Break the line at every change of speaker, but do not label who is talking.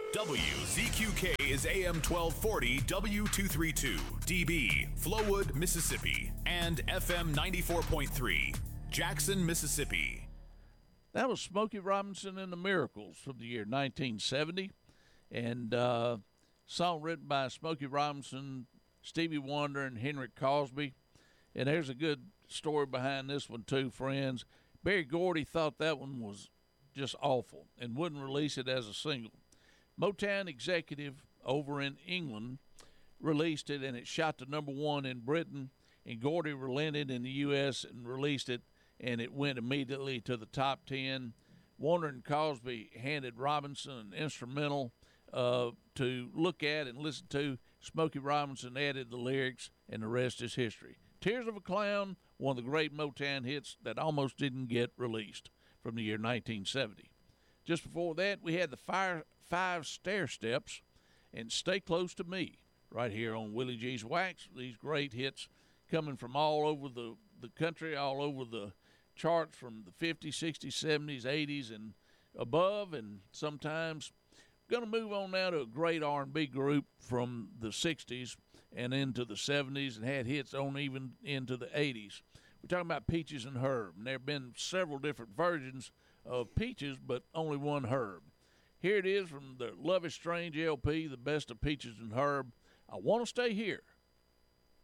WZQK is AM 1240 W232, DB, Flowood, Mississippi, and FM 94.3, Jackson, Mississippi.
That was Smokey Robinson and the Miracles from the year 1970, and song written by Smokey Robinson, Stevie Wonder, and Henry Cosby. And there's a good story behind this one too, friends. Berry Gordy thought that one was just awful and wouldn't release it as a single. Motown executive over in England released it, and it shot to number one in Britain, and Gordy relented in the U.S. and released it, and it went immediately to the top 10. Warner and Cosby handed Robinson an instrumental to look at and listen to. Smokey Robinson added the lyrics, and the rest is history. Tears of a Clown, one of the great Motown hits that almost didn't get released from the year 1970. Just before that, we had the Five Stair Steps and Stay Close to Me right here on Willie G's Wax. These great hits coming from all over the country, all over the charts from the 50s, 60s, 70s, 80s, and above. And sometimes going to move on now to a great R&B group from the 60s and into the 70s and had hits on even into the 80s. We're talking about Peaches and Herb, and there have been several different versions of Peaches, but only one Herb. Here it is from the Love is Strange LP, the best of Peaches and Herb. I Want to Stay Here.